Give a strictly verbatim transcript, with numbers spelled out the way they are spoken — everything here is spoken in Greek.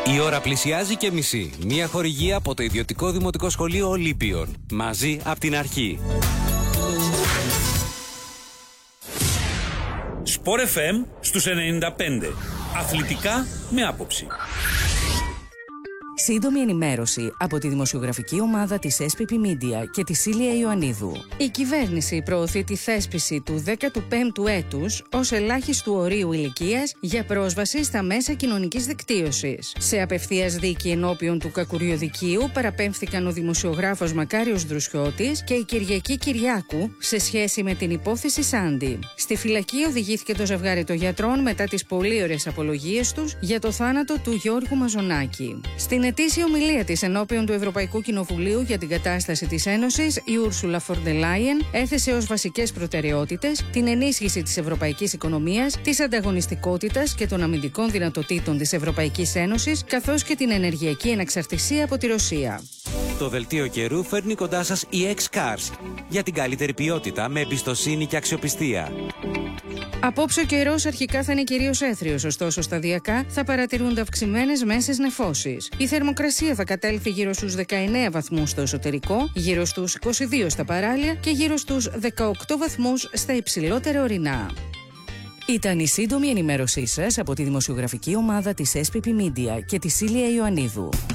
Η ώρα πλησιάζει και μισή. Μία χορηγία από το Ιδιωτικό Δημοτικό Σχολείο Ολύμπιων. Μαζί από την αρχή. Σπορ εφ εμ στους ενενήντα πέντε. Αθλητικά με άποψη. Σύντομη ενημέρωση από τη δημοσιογραφική ομάδα της ες πι πι Media και τη Σίλια Ιωαννίδου. Η κυβέρνηση προωθεί τη θέσπιση του δέκατου πέμπτου έτους ως ελάχιστου ορίου ηλικίας για πρόσβαση στα μέσα κοινωνικής δικτύωσης. Σε απευθείας δίκη ενώπιον του Κακουριοδικείου παραπέμφθηκαν ο δημοσιογράφος Μακάριος Δρουσιώτης και η Κυριακή Κυριάκου σε σχέση με την υπόθεση Σάντι. Στη φυλακή οδηγήθηκε το ζευγάρι των γιατρών μετά τις πολύ ωραίες απολογίες τους για το θάνατο του Γιώργου Μαζονάκη. Στην ετήσια ομιλία της ενώπιον του Ευρωπαϊκού Κοινοβουλίου για την κατάσταση της Ένωσης, η Ούρσουλα φον ντερ Λάιεν έθεσε ως βασικές προτεραιότητες την ενίσχυση της ευρωπαϊκής οικονομίας, της ανταγωνιστικότητας και των αμυντικών δυνατοτήτων της Ευρωπαϊκής Ένωσης, καθώς και την ενεργειακή ανεξαρτησία από τη Ρωσία. Το δελτίο καιρού φέρνει κοντά σας η X-Cars για την καλύτερη ποιότητα με εμπιστοσύνη και αξιοπιστία. Απόψε ο καιρός αρχικά θα είναι κυρίως έθριος, ωστόσο σταδιακά θα παρατηρούνται αυξημένες μέσες νεφώσεις. Η θερμοκρασία θα κατέλθει γύρω στους δεκαεννέα βαθμούς στο εσωτερικό, γύρω στους είκοσι δύο στα παράλια και γύρω στους δεκαοκτώ βαθμούς στα υψηλότερα ορεινά. Ήταν η σύντομη ενημέρωσή σας από τη δημοσιογραφική ομάδα της ες πι πι Media και τη Σίλια Ιωαννίδου.